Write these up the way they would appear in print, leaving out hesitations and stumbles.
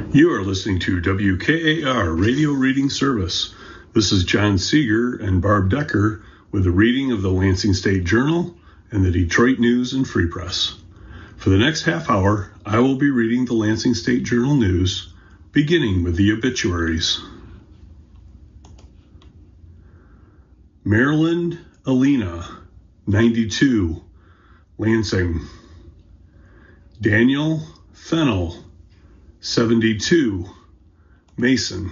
You are listening to WKAR Radio Reading Service. This is John Seeger and Barb Decker with a reading of the Lansing State Journal and the Detroit News and Free Press. For the next half hour, I will be reading the Lansing State Journal news, beginning with the obituaries. Marilyn Alina, 92, Lansing. Daniel Fennell, 72, Mason.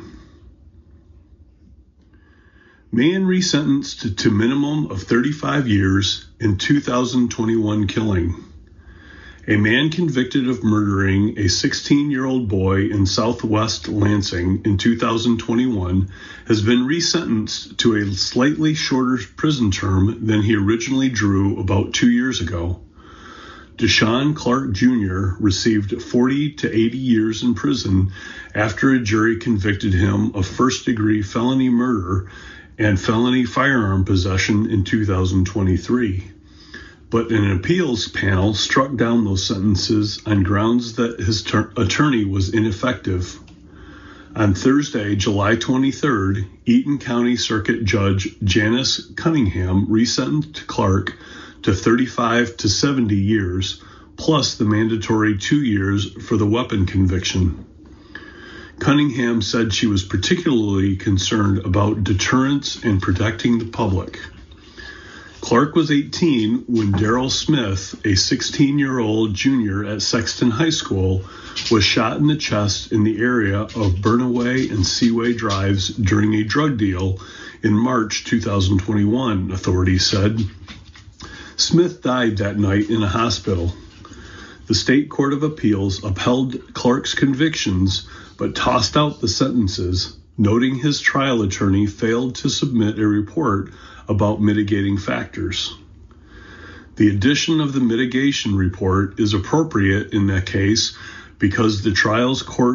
Man resentenced to minimum of 35 years in 2021 killing. A man convicted of murdering a 16-year-old boy in southwest Lansing in 2021 has been resentenced to a slightly shorter prison term than he originally drew about 2 years ago. Deshaun Clark Jr. received 40 to 80 years in prison after a jury convicted him of first-degree felony murder and felony firearm possession in 2023. But an appeals panel struck down those sentences on grounds that his attorney was ineffective. On Thursday, July 23rd, Eaton County Circuit Judge Janice Cunningham resentenced Clark to 35 to 70 years, plus the mandatory 2 years for the weapon conviction. Cunningham said she was particularly concerned about deterrence and protecting the public. Clark was 18 when Daryl Smith, a 16-year-old junior at Sexton High School, was shot in the chest in the area of Burnaway and Seaway Drives during a drug deal in March 2021, authorities said. Smith died that night in a hospital. The State Court of Appeals upheld Clark's convictions but tossed out the sentences, noting his trial attorney failed to submit a report about mitigating factors. The addition of the mitigation report is appropriate in that case because the trial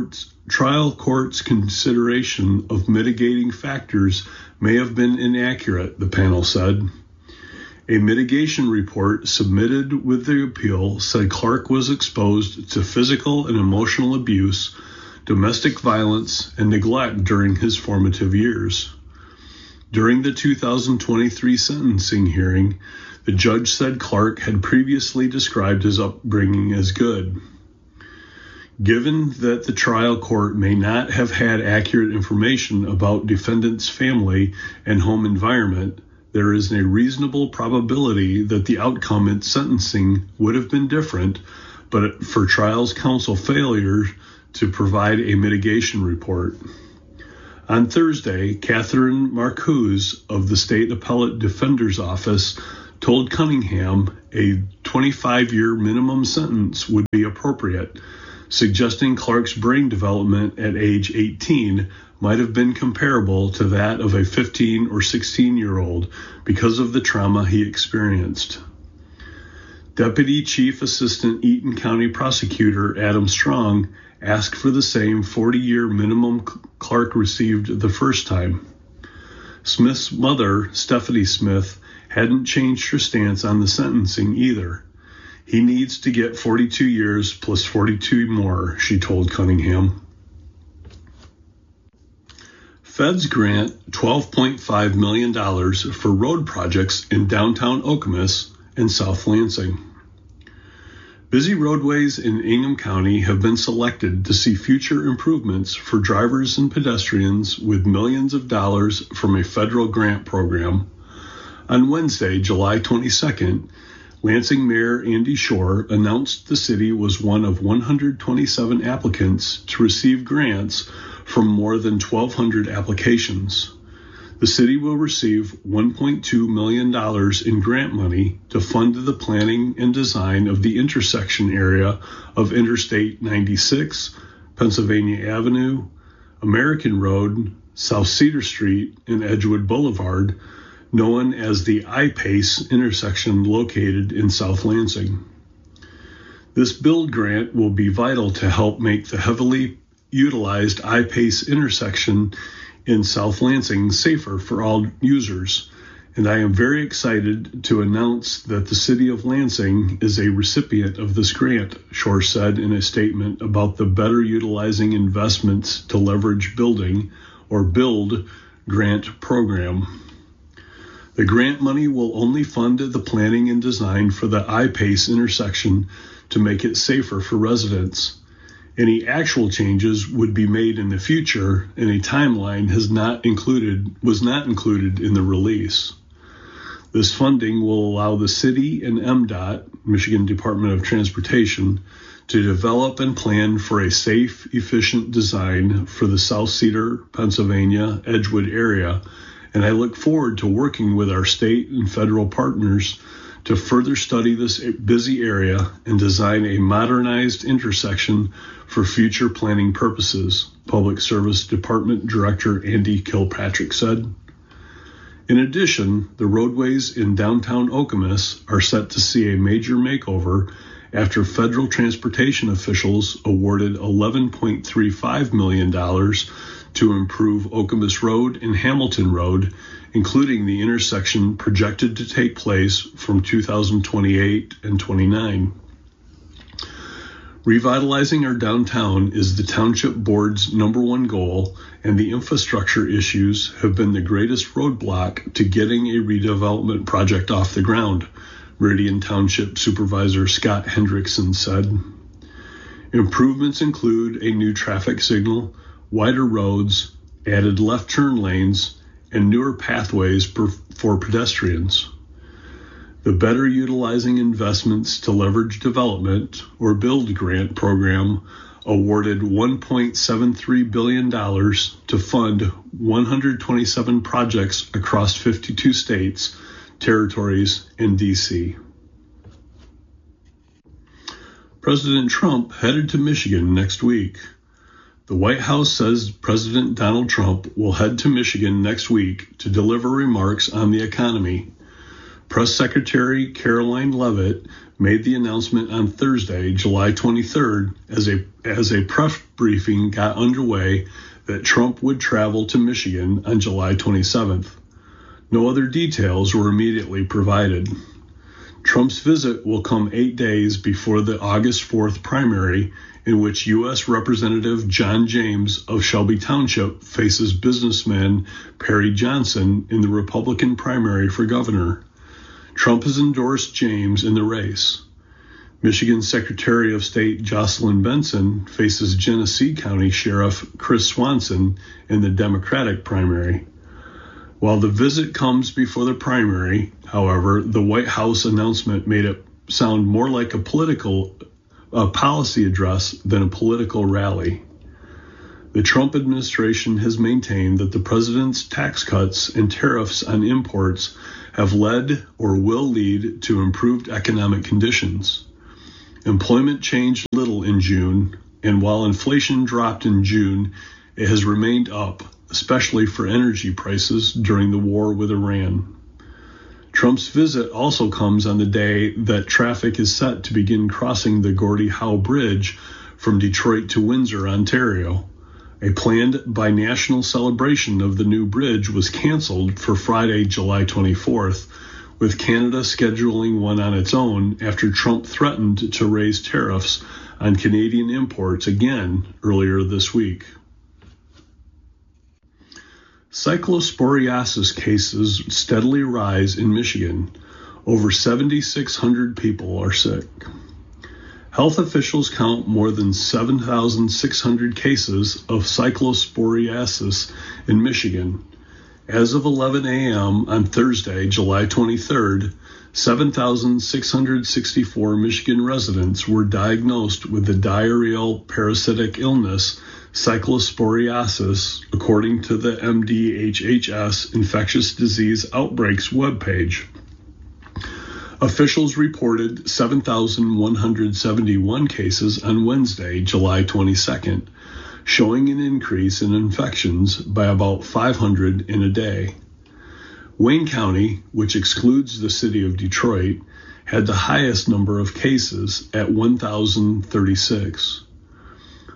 court's consideration of mitigating factors may have been inaccurate, the panel said. A mitigation report submitted with the appeal said Clark was exposed to physical and emotional abuse, domestic violence, and neglect during his formative years. During the 2023 sentencing hearing, the judge said Clark had previously described his upbringing as good. Given that the trial court may not have had accurate information about defendant's family and home environment, there is a reasonable probability that the outcome in sentencing would have been different, but for trial's counsel failure to provide a mitigation report. On Thursday, Catherine Marcuse of the State Appellate Defender's Office told Cunningham a 25-year minimum sentence would be appropriate, suggesting Clark's brain development at age 18 might have been comparable to that of a 15 or 16-year-old because of the trauma he experienced. Deputy Chief Assistant Eaton County Prosecutor Adam Strong asked for the same 40-year minimum Clark received the first time. Smith's mother, Stephanie Smith, hadn't changed her stance on the sentencing either. He needs to get 42 years plus 42 more, she told Cunningham. Feds grant $12.5 million for road projects in downtown Okemos and South Lansing. Busy roadways in Ingham County have been selected to see future improvements for drivers and pedestrians with millions of dollars from a federal grant program. On Wednesday, July 22nd, Lansing Mayor Andy Shore announced the city was one of 127 applicants to receive grants from more than 1,200 applications. The city will receive $1.2 million in grant money to fund the planning and design of the intersection area of Interstate 96, Pennsylvania Avenue, American Road, South Cedar Street, and Edgewood Boulevard, known as the I-PACE intersection located in South Lansing. This build grant will be vital to help make the heavily utilized I-PACE intersection in South Lansing safer for all users and I am very excited to announce that the City of Lansing is a recipient of this grant, Shore said in a statement about the Better Utilizing Investments to Leverage Building, or BUILD, grant program. The grant money will only fund the planning and design for the I-PACE intersection to make it safer for residents. Any actual changes would be made in the future, and a timeline was not included in the release. This funding will allow the city and MDOT, Michigan Department of Transportation, to develop and plan for a safe, efficient design for the South Cedar, Pennsylvania, Edgewood area, and I look forward to working with our state and federal partners to further study this busy area and design a modernized intersection for future planning purposes, Public Service Department Director Andy Kilpatrick said. In addition, the roadways in downtown Okemos are set to see a major makeover after federal transportation officials awarded $11.35 million to improve Okemos Road and Hamilton Road, including the intersection projected to take place from 2028 and 29. Revitalizing our downtown is the Township Board's number one goal, and the infrastructure issues have been the greatest roadblock to getting a redevelopment project off the ground, Meridian Township Supervisor Scott Hendrickson said. Improvements include a new traffic signal, wider roads, added left turn lanes, and newer pathways for pedestrians. The Better Utilizing Investments to Leverage Development, or BUILD grant program, awarded $1.73 billion to fund 127 projects across 52 states, territories, and D.C. President Trump headed to Michigan next week. The White House says President Donald Trump will head to Michigan next week to deliver remarks on the economy. Press Secretary Caroline Leavitt made the announcement on Thursday, July 23rd, as a press briefing got underway that Trump would travel to Michigan on July 27th. No other details were immediately provided. Trump's visit will come 8 days before the August 4th primary, in which U.S. Representative John James of Shelby Township faces businessman Perry Johnson in the Republican primary for governor. Trump has endorsed James in the race. Michigan Secretary of State Jocelyn Benson faces Genesee County Sheriff Chris Swanson in the Democratic primary. While the visit comes before the primary, however, the White House announcement made it sound more like a policy address than a political rally. The Trump administration has maintained that the president's tax cuts and tariffs on imports have led or will lead to improved economic conditions. Employment changed little in June, and while inflation dropped in June, it has remained up, especially for energy prices during the war with Iran. Trump's visit also comes on the day that traffic is set to begin crossing the Gordie Howe Bridge from Detroit to Windsor, Ontario. A planned binational celebration of the new bridge was canceled for Friday, July 24th, with Canada scheduling one on its own after Trump threatened to raise tariffs on Canadian imports again earlier this week. Cyclosporiasis cases steadily rise in Michigan. Over 7,600 people are sick. Health officials count more than 7,600 cases of cyclosporiasis in Michigan. As of 11 a.m. on Thursday, July 23rd, 7,664 Michigan residents were diagnosed with the diarrheal parasitic illness cyclosporiasis, according to the MDHHS Infectious Disease Outbreaks webpage. Officials reported 7,171 cases on Wednesday, July 22nd, showing an increase in infections by about 500 in a day. Wayne County, which excludes the city of Detroit, had the highest number of cases at 1,036.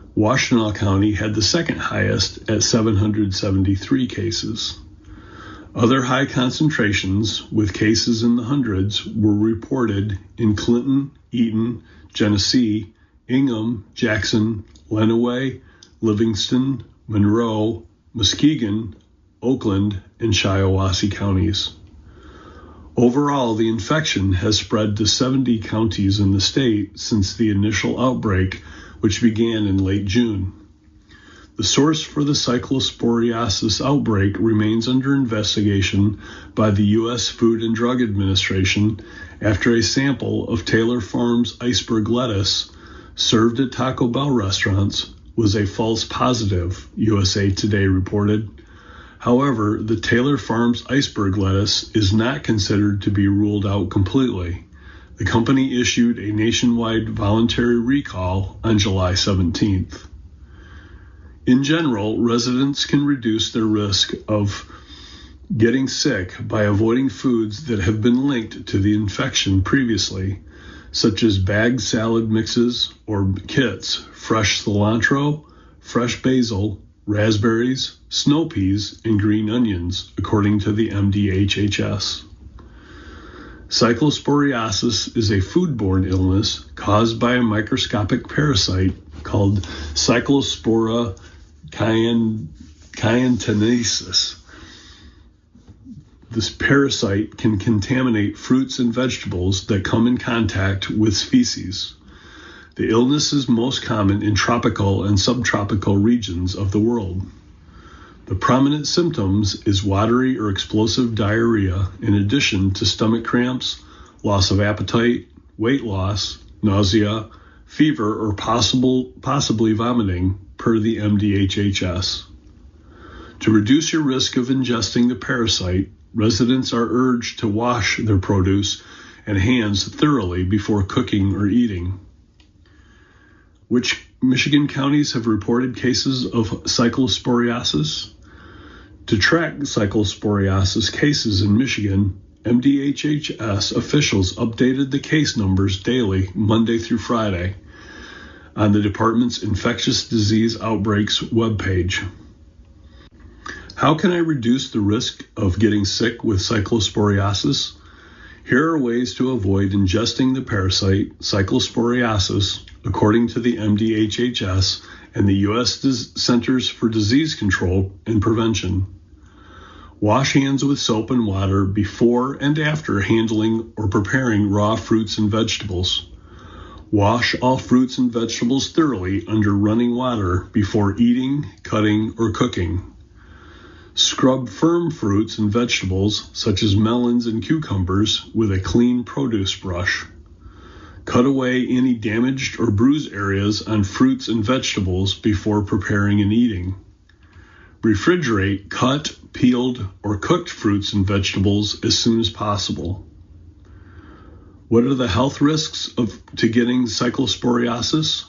Washtenaw County had the second highest at 773 cases. Other high concentrations, with cases in the hundreds, were reported in Clinton, Eaton, Genesee, Ingham, Jackson, Lenawee, Livingston, Monroe, Muskegon, Oakland, and Shiawassee counties. Overall, the infection has spread to 70 counties in the state since the initial outbreak, which began in late June. The source for the cyclosporiasis outbreak remains under investigation by the U.S. Food and Drug Administration after a sample of Taylor Farms iceberg lettuce served at Taco Bell restaurants was a false positive, USA Today reported. However, the Taylor Farms iceberg lettuce is not considered to be ruled out completely. The company issued a nationwide voluntary recall on July 17th. In general, residents can reduce their risk of getting sick by avoiding foods that have been linked to the infection previously, such as bagged salad mixes or kits, fresh cilantro, fresh basil, raspberries, snow peas, and green onions, according to the MDHHS. Cyclosporiasis is a foodborne illness caused by a microscopic parasite called Cyclospora cayantensis. This parasite can contaminate fruits and vegetables that come in contact with feces. The illness is most common in tropical and subtropical regions of the world. The prominent symptoms is watery or explosive diarrhea, in addition to stomach cramps, loss of appetite, weight loss, nausea, fever, or possibly vomiting, per the MDHHS. To reduce your risk of ingesting the parasite, residents are urged to wash their produce and hands thoroughly before cooking or eating. Which Michigan counties have reported cases of cyclosporiasis? To track cyclosporiasis cases in Michigan, MDHHS officials updated the case numbers daily, Monday through Friday, on the department's Infectious Disease Outbreaks webpage. How can I reduce the risk of getting sick with cyclosporiasis? Here are ways to avoid ingesting the parasite cyclosporiasis, according to the MDHHS and the U.S. Centers for Disease Control and Prevention. Wash hands with soap and water before and after handling or preparing raw fruits and vegetables. Wash all fruits and vegetables thoroughly under running water before eating, cutting, or cooking. Scrub firm fruits and vegetables, such as melons and cucumbers, with a clean produce brush. Cut away any damaged or bruised areas on fruits and vegetables before preparing and eating. Refrigerate cut, peeled, or cooked fruits and vegetables as soon as possible. What are the health risks to getting cyclosporiasis?